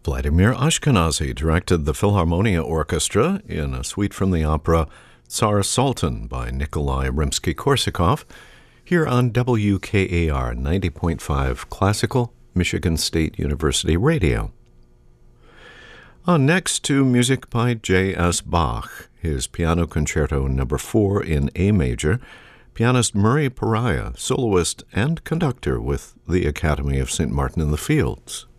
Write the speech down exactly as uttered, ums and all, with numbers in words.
Vladimir Ashkenazy directed the Philharmonia Orchestra in a suite from the opera Tsar Sultan by Nikolai Rimsky-Korsakov, here on W K A R ninety point five Classical, Michigan State University Radio. On next to music by J S. Bach, his Piano Concerto Number four in A major, pianist Murray Pariah, soloist and conductor with the Academy of Saint Martin in the Fields.